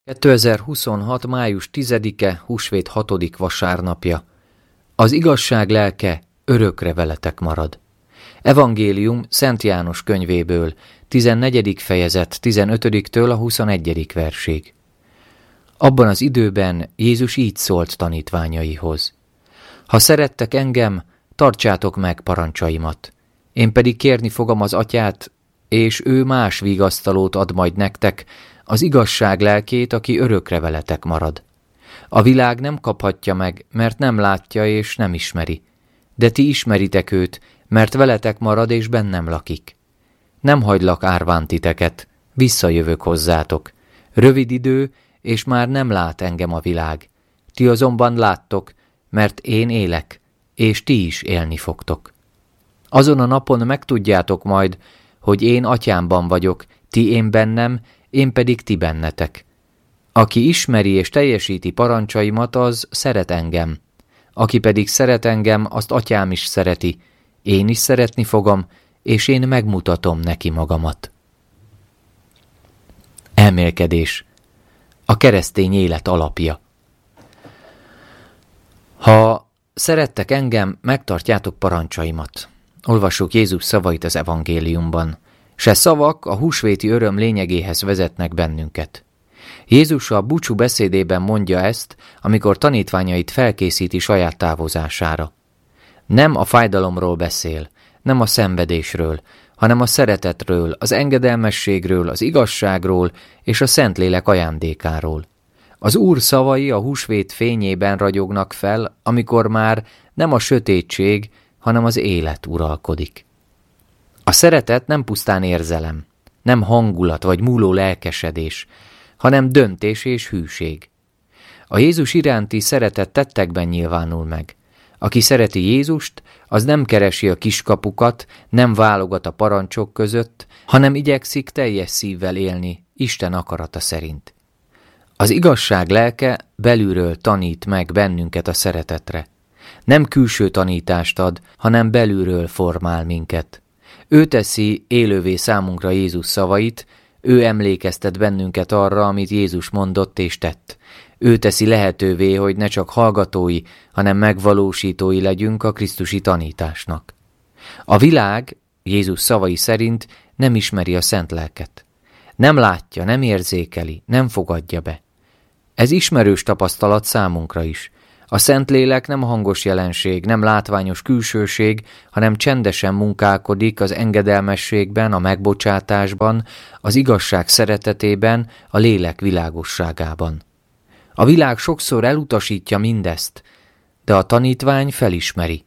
2026. május 10-e, húsvét 6. vasárnapja. Az igazság lelke örökre veletek marad. Evangélium Szent János könyvéből, 14. fejezet 15-től a 21. versig. Abban az időben Jézus így szólt tanítványaihoz. Ha szerettek engem, tartsátok meg parancsaimat. Én pedig kérni fogom az Atyát, és ő más vigasztalót ad majd nektek, az igazság lelkét, aki örökre veletek marad. A világ nem kaphatja meg, mert nem látja és nem ismeri. De ti ismeritek őt, mert veletek marad és bennem lakik. Nem hagylak árván titeket, visszajövök hozzátok. Rövid idő, és már nem lát engem a világ. Ti azonban láttok, mert én élek, és ti is élni fogtok. Azon a napon megtudjátok majd, hogy én Atyámban vagyok, ti én bennem, én pedig ti bennetek. Aki ismeri és teljesíti parancsaimat, az szeret engem. Aki pedig szeret engem, azt Atyám is szereti. Én is szeretni fogom, és én megmutatom neki magamat. Elmélkedés. A keresztény élet alapja. Ha szerettek engem, megtartjátok parancsaimat. Olvassuk Jézus szavait az evangéliumban. Se szavak a húsvéti öröm lényegéhez vezetnek bennünket. Jézus a búcsú beszédében mondja ezt, amikor tanítványait felkészíti saját távozására. Nem a fájdalomról beszél, nem a szenvedésről, hanem a szeretetről, az engedelmességről, az igazságról és a Szentlélek ajándékáról. Az Úr szavai a húsvét fényében ragyognak fel, amikor már nem a sötétség, hanem az élet uralkodik. A szeretet nem pusztán érzelem, nem hangulat vagy múló lelkesedés, hanem döntés és hűség. A Jézus iránti szeretet tettekben nyilvánul meg. Aki szereti Jézust, az nem keresi a kiskapukat, nem válogat a parancsok között, hanem igyekszik teljes szívvel élni Isten akarata szerint. Az igazság lelke belülről tanít meg bennünket a szeretetre. Nem külső tanítást ad, hanem belülről formál minket. Ő teszi élővé számunkra Jézus szavait, ő emlékeztet bennünket arra, amit Jézus mondott és tett. Ő teszi lehetővé, hogy ne csak hallgatói, hanem megvalósítói legyünk a krisztusi tanításnak. A világ, Jézus szavai szerint, nem ismeri a szent lelket. Nem látja, nem érzékeli, nem fogadja be. Ez ismerős tapasztalat számunkra is. A Szentlélek nem hangos jelenség, nem látványos külsőség, hanem csendesen munkálkodik az engedelmességben, a megbocsátásban, az igazság szeretetében, a lélek világosságában. A világ sokszor elutasítja mindezt, de a tanítvány felismeri.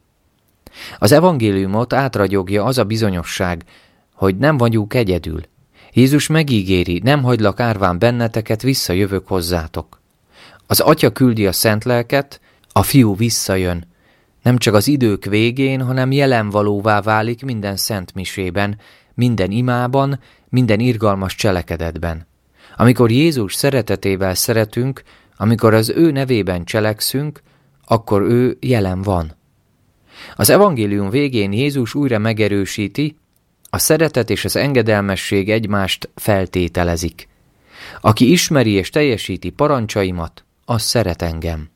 Az evangéliumot átragyogja az a bizonyosság, hogy nem vagyunk egyedül. Jézus megígéri, nem hagylak árván benneteket, visszajövök hozzátok. Az Atya küldi a Szentlelket, a Fiú visszajön. Nem csak az idők végén, hanem jelenvalóvá válik minden szentmisében, minden imában, minden irgalmas cselekedetben. Amikor Jézus szeretetével szeretünk, amikor az ő nevében cselekszünk, akkor ő jelen van. Az evangélium végén Jézus újra megerősíti, a szeretet és az engedelmesség egymást feltételezik. Aki ismeri és teljesíti parancsaimat, az szeret engem.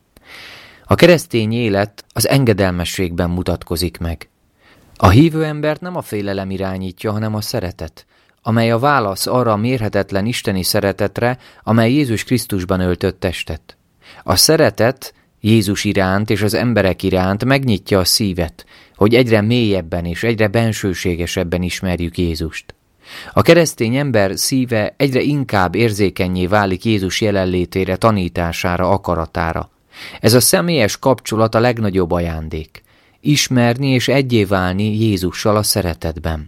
A keresztény élet az engedelmességben mutatkozik meg. A hívő embert nem a félelem irányítja, hanem a szeretet, amely a válasz arra a mérhetetlen isteni szeretetre, amely Jézus Krisztusban öltött testet. A szeretet Jézus iránt és az emberek iránt megnyitja a szívet, hogy egyre mélyebben és egyre bensőségesebben ismerjük Jézust. A keresztény ember szíve egyre inkább érzékennyé válik Jézus jelenlétére, tanítására, akaratára. Ez a személyes kapcsolat a legnagyobb ajándék. Ismerni és egyé válni Jézussal a szeretetben.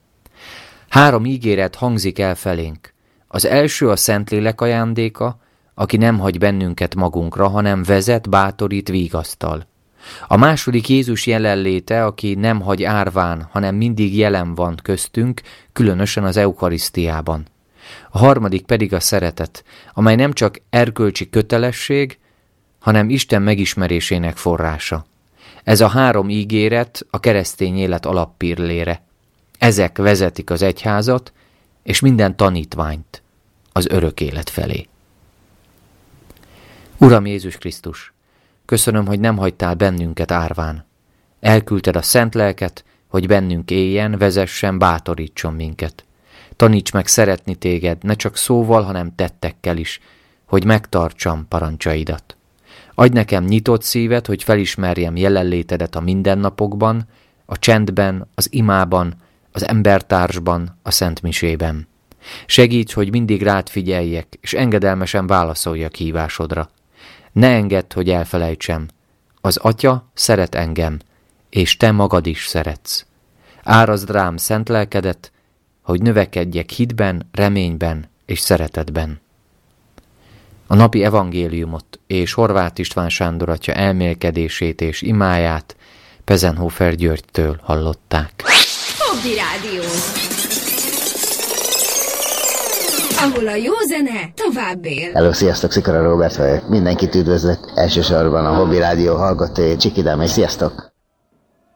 3 ígéret hangzik el felénk. Az első a Szentlélek ajándéka, aki nem hagy bennünket magunkra, hanem vezet, bátorít, vigasztal. A második Jézus jelenléte, aki nem hagy árván, hanem mindig jelen van köztünk, különösen az eukarisztiában. A harmadik pedig a szeretet, amely nem csak erkölcsi kötelesség, hanem Isten megismerésének forrása. Ez a 3 ígéret a keresztény élet alappillére. Ezek vezetik az egyházat és minden tanítványt az örök élet felé. Uram Jézus Krisztus, köszönöm, hogy nem hagytál bennünket árván. Elküldted a szent lelket, hogy bennünk éljen, vezessen, bátorítson minket. Taníts meg szeretni téged, ne csak szóval, hanem tettekkel is, hogy megtartsam parancsaidat. Adj nekem nyitott szívet, hogy felismerjem jelenlétedet a mindennapokban, a csendben, az imában, az embertársban, a szentmisében. Segíts, hogy mindig rád figyeljek, és engedelmesen válaszoljak hívásodra. Ne engedd, hogy elfelejtsem. Az Atya szeret engem, és te magad is szeretsz. Árazd rám szent lelkedet, hogy növekedjek hitben, reményben és szeretetben. A napi evangéliumot és Horváth István Sándor atya elmélkedését és imáját Pezenhofer Györgytől hallották. Hobby Rádió, ahol a jó zene tovább él. Hello, sziasztok, Szikora Róbert vagyok. Mindenkit üdvözlök, elsősorban a Hobby Rádió hallgatói, Csikidám, és sziasztok!